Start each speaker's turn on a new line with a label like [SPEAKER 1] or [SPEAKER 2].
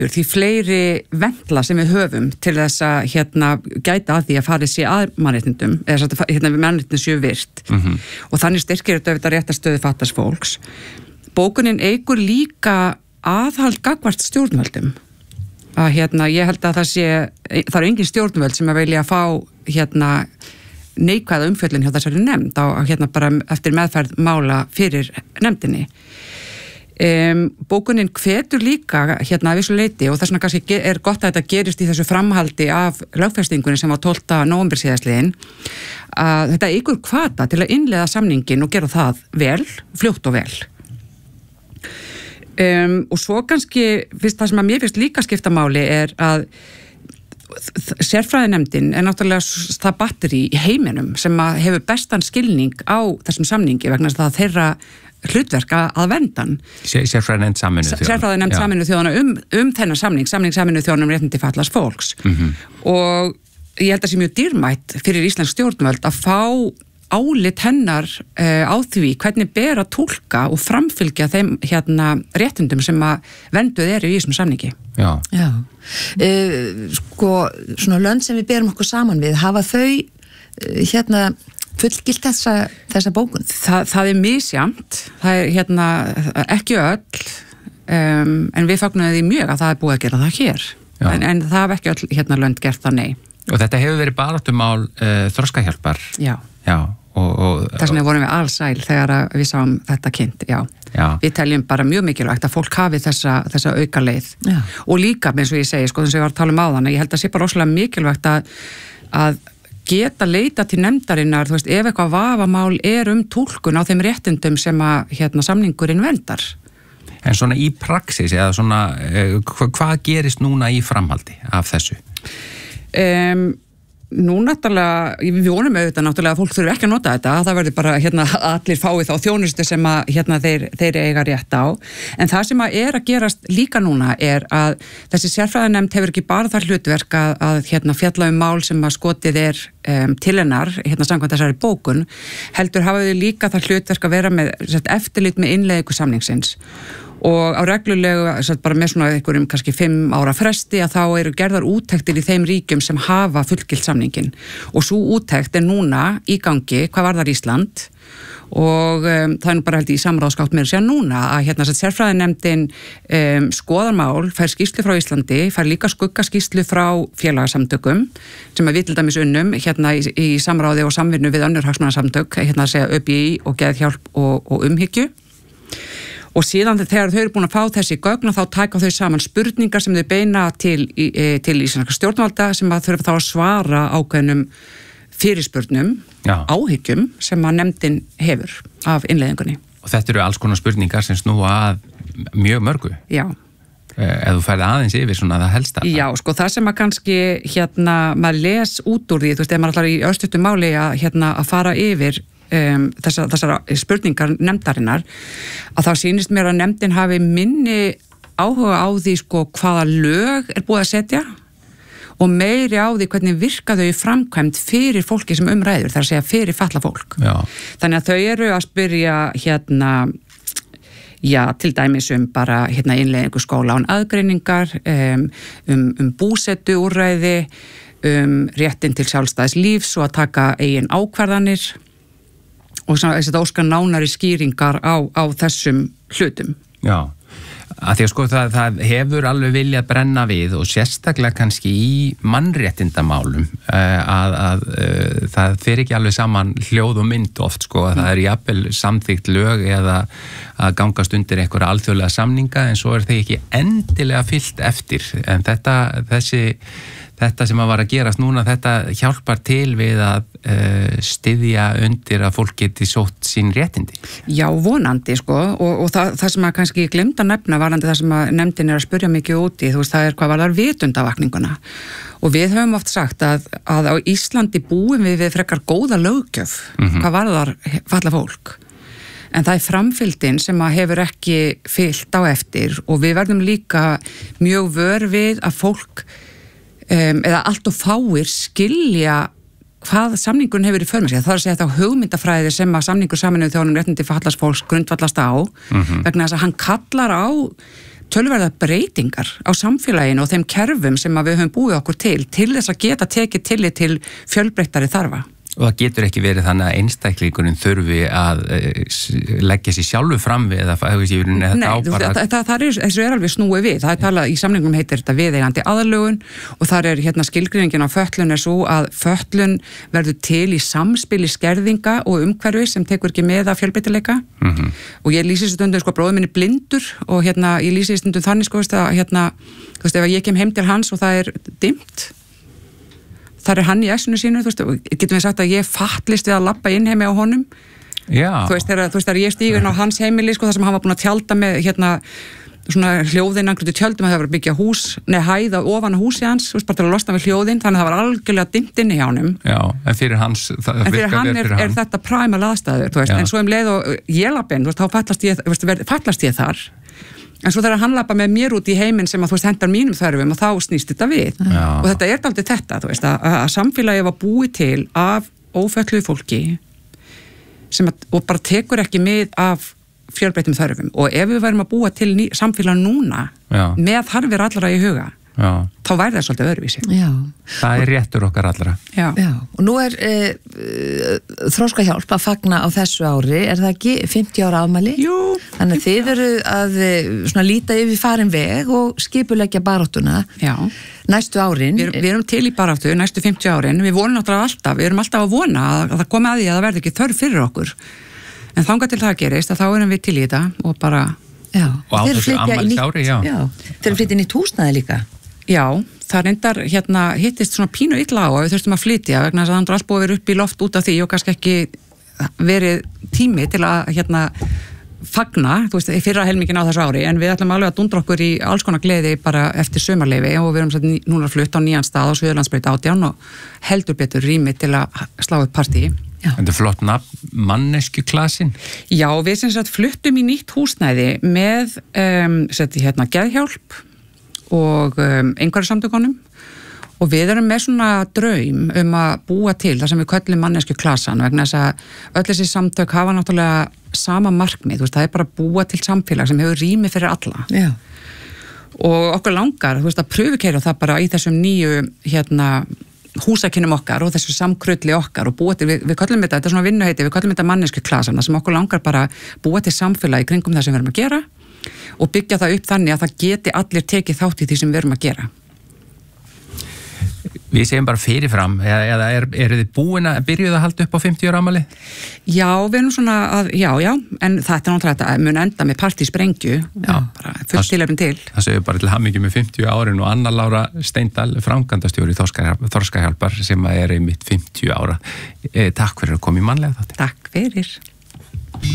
[SPEAKER 1] því fleiri vendla sem við höfum til þess að gæta að því að farið sé að mannréttindum eða við mannréttindum séu virt og þannig styrkir þetta auðvitað réttarstöðu fatlaðs fólks. Bókunin eykur líka aðhald gagnvart stjórnvöldum að ég held að það eru engin stjórnvöld sem að vilja að fá neikvæða umfjöllun hjá þessari nefnd á bara eftir meðferð mála fyrir nefndinni. Bókunin hvetur líka að vissu leyti og þess vegna kannski gott að þetta gerist í þessu framhaldi af lögfestingunni sem var 12. nóvember síðastliðinn að þetta eykur hvata til að innleiða samningin og gera það vel, fljótt og vel. Og svo kannski það sem að mér finnst líka skipta máli að sérfræðinefndin náttúrulega það batteri í heiminum sem að hefur bestan skilning á þessum samningi vegna þess að þeirra hlutverk að vendan.
[SPEAKER 2] Sérfræðinefnd Sameinuðu þjóðanna þennan samning Sameinuðu þjóðanna réttindi fatlaðs fólks. Og ég held að sé mjög dýrmætt fyrir íslensk stjórnvöld að fá álit hennar á því hvernig ber að túlka og framfylgja þeim réttindum sem að venduð eru í þessum samningi.
[SPEAKER 3] Já. Svona lönd sem við berum okkur saman við, hafa þau fullgilt þessa bókun?
[SPEAKER 1] Það misjafnt, það ekki öll, en við fagnum því mjög að það búið að gera það hér. En það hafa ekki öll lönd gert það, nei.
[SPEAKER 2] Og þetta hefur verið baráttumál Þroskahjálpar.
[SPEAKER 1] Já. Þess vegna vorum við alsæl þegar við sáum þetta kynnt, já. Við teljum bara mjög mikilvægt að fólk hafi þessa auka leið. Og líka, eins og ég segi, þess að ég var að tala um áðan, ég held að sé bara rosalega mikilvægt að geta leita til nefndarinnar, ef eitthvað vafamál túlkun á þeim réttindum sem að samningurinn verndar.
[SPEAKER 2] En svona í praxis, eða svona, hvað gerist núna í framhaldi af þessu?
[SPEAKER 1] Nú náttúrulega, við vonum auðvitað náttúrulega að fólk þurfi ekki að nota þetta, það verður bara allir fáið þá þjónustu sem að þeir eiga rétt á, en það sem að gerast líka núna að þessi sérfræðinefnd hefur ekki bara það hlutverk að fjalla mál sem að skotið til hennar, samkvæmt þessari bókun, heldur hafa þau líka það hlutverk að vera með eftirlit með innleiðingu samningsins. Og á reglulegu, bara með svona einhverjum kannski 5 ára fresti að þá eru gerðar úttektir í þeim ríkjum sem hafa fullgilt samningin. Og svo úttekt núna í gangi, hvað varðar Ísland, og það nú bara held í samráðsgátt með sér núna að sérfræðinefndin skoðar mál, fær skýrslu frá Íslandi, fær líka skuggaskýrslu frá félagasamtökum sem við til dæmis unnum í samráði og samvinnu við önnur hagsmunasamtök, segja ÖBI og Geðhjálp og umhyggju. Og síðan þegar þau eru búin að fá þessi gögn þá taka þau saman spurningar sem þau beina til íslenska stjórnvalda sem að þurfa þá að svara ákveðnum fyrirspurnum, áhyggjum sem að nefndin hefur af innleiðingunni.
[SPEAKER 2] Og þetta eru alls konar spurningar sem snúa að mjög mörgu?
[SPEAKER 1] Já.
[SPEAKER 2] Ef þú færði aðeins yfir svona það helsta?
[SPEAKER 1] Já, það sem að kannski maður les út úr því, ef maður ætlar í örstuttu máli að fara yfir þessar spurningar nefndarinnar að þá sýnist mér að nefndin hafi minni áhuga á því hvaða lög búið að setja og meiri á því hvernig virka þau í framkvæmd fyrir fólki sem ræður, það að segja fyrir fatlað fólk.
[SPEAKER 2] Já.
[SPEAKER 1] Þannig að þau eru að spyrja til dæmis bara innleiðingu skóla án aðgreiningar, búsetu úrræði, réttin til sjálfstæðs lífs og að taka eigin ákvarðanir og þetta óskar nánari skýringar á þessum hlutum.
[SPEAKER 2] Já, að því að það hefur alveg viljað brenna við og sérstaklega kannski í mannréttindamálum að það fer ekki alveg saman hljóð og mynd oft að það er jafnvel samþykkt lög eða að gangast undir einhverja alþjóðlega samninga en svo þeir ekki endilega fyllt eftir en þetta sem að var að gerast núna, þetta hjálpar til við að styðja undir að fólk geti sótt sín réttindi.
[SPEAKER 1] Já, vonandi, og það sem að kannski glemd að nefna varandi það sem að nefndin að spyrja mikið út í, það er hvað varðar vitundavakninguna. Og við höfum oft sagt að á Íslandi búum við frekar góða löggjöf, hvað varðar fatlað fólk. En það er framfylgdin sem að hefur ekki fylgt á eftir og við verðum líka mjög vör við að fólk eða allt og fáir skilja hvað samningurinn hefur í för með sig. Það er að segja þá hugmyndafræði sem að samningur Sameinuðu þjóðanna réttindi fatlaðs fólks grundvallast á vegna þess að hann kallar á tölverða breytingar á samfélaginu og þeim kerfum sem að við höfum búið okkur til þess að geta tekið tillit til fjölbreyttari þarfa.
[SPEAKER 2] Og það getur ekki verið þannig að einstaklingunin þurfi að leggja sér sjálfu fram við eða
[SPEAKER 1] þessu er alveg snúið við. Það er talað, í samningum heitir þetta viðeigandi aðlögun og þar er skilgreiningin á fötlun er svo að fötlun verður til í samspili skerðinga og umhverfi sem tekur ekki með að fjölbreytileika og ég lýsi stundum, bróður minn er blindur og ég lýsi stundum þannig ef ég kem heim til hans og það er dimmt þar er hann í essinu sínu, getum við sagt að ég fattlist við að labba inn heimi á honum.
[SPEAKER 2] Já.
[SPEAKER 1] Þegar ég stíg inn á hans heimili, þar sem hann var búin að tjalda með svona hljóðin anglutu tjöldum að það var að byggja hæð ofan á húsi hans, bara til að losna við hljóðin, þannig að það var algjörlega dimmt inni hjá honum.
[SPEAKER 2] Já, en fyrir hans, það virkar vel fyrir hann. Er þetta
[SPEAKER 1] præmal aðstæður, en svo leið og ég labba inn, þá fallast ég þar. En svo þegar hann lappa með mér út í heiminn sem að hendar mínum þörfum og þá snýst þetta við.
[SPEAKER 2] Já.
[SPEAKER 1] Og þetta er dálítið þetta, að samfélagi var búið til af ófötluðu fólki og bara tekur ekki mið af fjölbreyttum þörfum. Og ef við værum að búa til samfélag núna með þarfir allra í huga, þá væri það svolítið öðruvísi.
[SPEAKER 3] Já.
[SPEAKER 2] Það er réttur okkar allra.
[SPEAKER 3] Já. Og nú er Þroskahjálp að fagna á þessu ári, er það ekki 50 ára afmæli?
[SPEAKER 1] Jú.
[SPEAKER 3] Þannig að þið eru að líta yfir farin veg og skipuleggja baráttuna næstu árin.
[SPEAKER 1] Við erum til í baráttu næstu 50 árin, við vonum náttúrulega alltaf, við erum alltaf að vona að það komi að því að það verði ekki þörf fyrir okkur. En þangað til það gerist að þá erum við til í þetta og bara...
[SPEAKER 2] Já, og á þessu afmælisári,
[SPEAKER 3] Þeir eru flytja inn í húsnæði líka.
[SPEAKER 1] Já, það reyndar hittist svona pínu illa á að við þurftum að flytja vegna þess að það allt búið að vera upp í loft út af því og kannski ekki verið tími til að fagna, fyrra helmingin á þessu ári, en við ætlum alveg að dundra okkur í alls konar gleði bara eftir sumarleyfi og við erum núna flutt á nýjan stað á Suðurlandsbraut 18 og heldur betur rými til að slá upp partí.
[SPEAKER 2] Þetta er flott nafn, manneskjuklasin.
[SPEAKER 1] Já, við fluttum í nýtt húsnæði með geðhjálp og einhverjarsamtökunum og við erum með svona draum að búa til það sem við köllum manneskjuklasan vegna þess að öll þessi samtök hafa náttúrulega sama markmið, það er bara að búa til samfélag sem hefur rými fyrir alla.
[SPEAKER 3] Já.
[SPEAKER 1] Og okkur langar, að pröfukeira það bara í þessum nýju húsakynnum okkar og þessu samkrulli okkar og búa til, við köllum þetta er svona vinnuheiti, við köllum þetta manneskjuklasana sem okkur langar bara búa til samfélagi kringum það sem við erum að gera og byggja það upp þannig að það geti allir tekið þátt í því sem við erum að gera.
[SPEAKER 2] Við segjum bara fyrirfram, eða eru þið búin að byrjuð að halda upp á 50 ára afmæli?
[SPEAKER 1] Já, við erum svona en þetta er náttúrulega þetta mun enda með partysprengju, bara fullt tilefni til. Það
[SPEAKER 2] segjum bara til hamingju með 50 árin og Anna Lára Steindal, framkvæmdastjóri Þroskahjálpar sem er einmitt 50 ára. Takk fyrir að koma í mannlega þátti.
[SPEAKER 1] Takk fyrir.